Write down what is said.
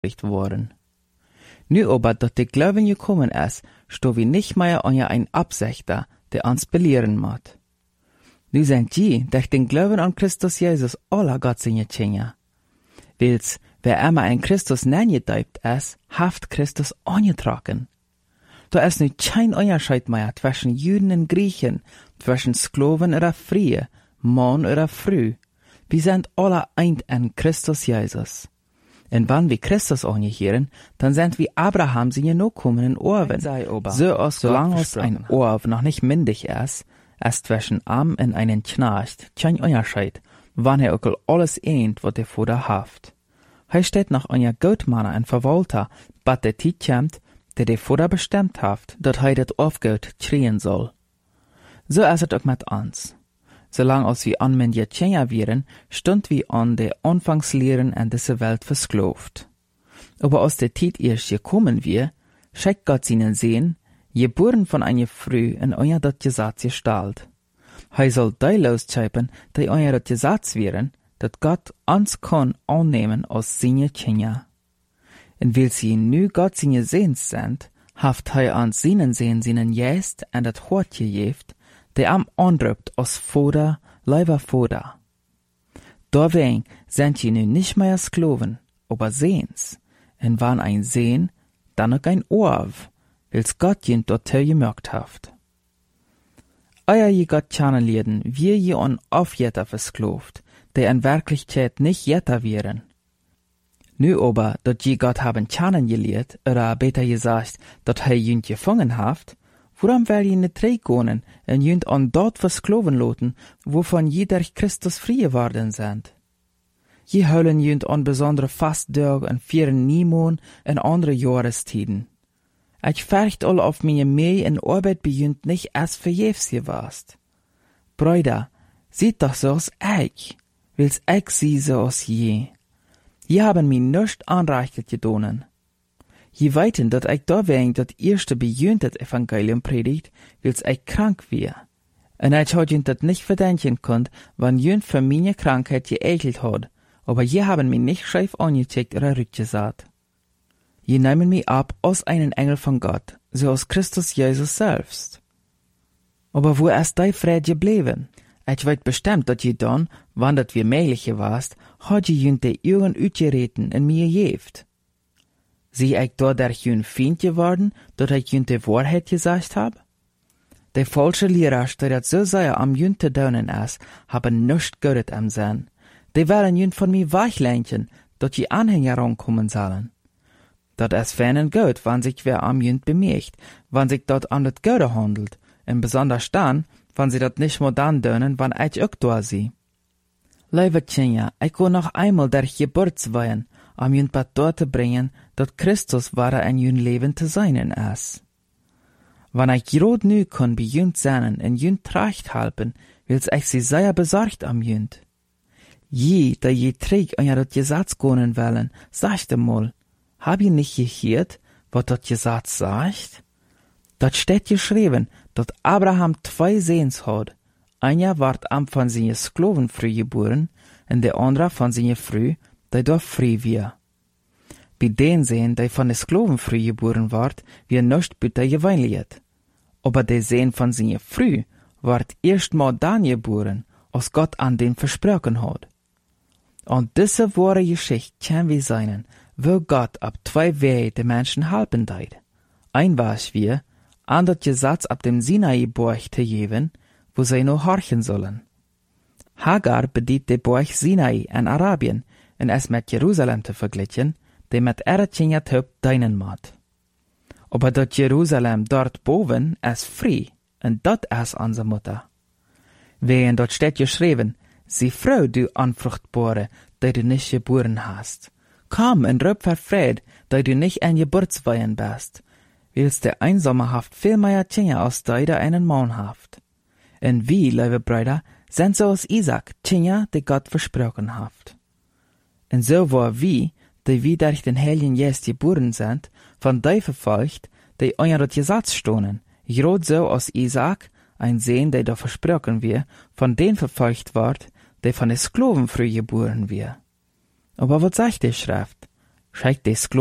worden. Nu aber, dat de Glauben gekommen ist, sto wie nicht mehr anja ein Absichter, der uns belehren macht. Nu sind die, durch den Glauben an Christus Jesus aller Gott seine Kinder. Wils, wer immer ein Christus nenngetauft ist, haft Christus angetragen. Da ist nu kein Unterschied mehr zwischen Juden und Griechen, zwischen Sklaven oder Frie, Mann oder Frau. Wir sind alle eint in Christus Jesus. Und wenn wir Christus angehören, dann sind wir Abraham seine Nachkommen Orven. So als solange als ein Orv noch nicht mündig ist zwischen Arm und einen Knecht kein Unterschied, wann auch alles eint, was der Vater haft. Hij steht nach einer Goldmanner und Verwalter, bat der Tijd kommt, der Vater bestimmt haft, dat hij dat Aufgeld kriegen soll. So ist es auch mit uns. Solange als wir anmündige Kinder wären, stund wir an der Anfangslehren in dieser Welt versklavt. Aber als der Tijd erst gekommen wir, schickt Gott seinen Sehen, geboren von einer Frau in euer dat Gesetz gestalt. Hij soll die losschreiben, die euer dat Gesetz wären, dat Gott uns kann annehmen als seine Kinder. Und weil sie nu Gott seine Sehens sind, haft hij uns seinen Geist und dat Hort gegeben, der am anruft als Vater, lieber Vater. Deswegen sind sie nu nicht mehr Sklaven, aber Sehens. Und wann ein Sehen, dann auch ein Orv, weil's Gott ihn dorthin gemerkt haft. Euer je Gott kennenlernen, wir je an Aufjeter versklavt, der in Wirklichkeit nicht Jeter wären. Nu aber, dat je Gott haben kennengelernt, oder besser gesagt, dat hij jünt gefangen haft, warum will je nicht zurückgehen und jünt an dort versklaven lassen, wovon je durch Christus frei geworden sind? Je heulen jünt an besondere Fasttage und vieren Niemon und andere Jahrestiden. Ich fürcht all auf meine Mühe in Arbeit bei jünt nicht erst verjährs gewast. Brüder, seht doch so als ich, weil's ich sie so als je. Je haben mir nicht anreichert gedonen. Je weiten, dat ich da wegen dat erste bejüntet Evangelium predigt, weil's ich krank wär. Und ich hat jünt dat nicht verdenken konnt, wann jünt für meine Krankheit geekelt hat, aber je haben mir nicht scheif angecheckt oder rückgesagt. Je nehmen mich ab als einen Engel von Gott, so als Christus Jesus selbst. Aber wo ist dein Fried geblieben? Ich weet bestimmt, dat je dann, wann dat wir möglich warst, hat je jünt de Augen uitgereten en mir gejeft. Sie ich dadurch jünt Feind geworden, dat ich jünt de Wahrheit gesagt hab? De falsche Lehrer, die dat so sehr am jünt te daunen is, haben nicht Gutes am Sinn. Die wollen jünt von mir weglenken, dat je Anhänger rankommen sollen. Dat is feinen gut, wann sich wer am jünt bemerkt, wann sich dort an dat Gute handelt, und besonders dann, wann sie dat nicht mehr dann dönen, wann ich auch da sie. Liebe Kinder, ich will noch einmal der Geburtsweihen, um jünt bat dort zu bringen, dat Christus wahre ein jünt Leben zu seinen ist. Wann ich grad nu kann bei jünt sein und jünt tracht halten, wills ich sie sehr besorgt am jünt. Je, da je träg an ja dat Gesetz gehen wollen, sagt mal, hab ihr nicht gehört, was dat Gesetz sagt? Dat steht geschrieben, dat Abraham 2 Sehens hat. Einer ward am von seiner Sklavenfrau geboren, und der andere von seiner Frau, die dort frei war. Bei den Sehen, die von der Sklavenfrau geboren ward, wir nicht bitte gewöhnlich. Aber der Sehen von seiner Frau ward erstmal dann geboren, als Gott an den versprochen hat. Und diese wahre Geschichte kann wir sein, wo Gott ab 2 Wege die Menschen helfen deit. Ein war wir, an das Gesetz ab dem Sinai-Berg zu geben, wo sie noch horchen sollen. Hagar bedient den Berg Sinai in Arabien und es mit Jerusalem zu vergleichen, der mit ihrer Kindertaup deinen macht. Aber das Jerusalem dort boven ist frei, und das ist unsere Mutter. Wegen dort steht geschrieben, sie Frau, du Unfruchtbare, die du nicht geboren hast. Komm und rüb verfreut, die du nicht ein Geburtsweihen bist, weil's der Einsame haft viel mehr Kinder als der einen Mann haft. Und wie, liebe Brüder, sind so als Isaac Kinder, die Gott versprochen haft. Und so war wie durch den Heiligen Geist geboren sind, von die verfolgt, die unter das Gesetz stohnen, grad so als Isaac, ein Sehen, der da versprochen wird, von denen verfolgt ward, der von der Sklavenfrau geboren wird. Aber was sagt die Schrift? Scheik des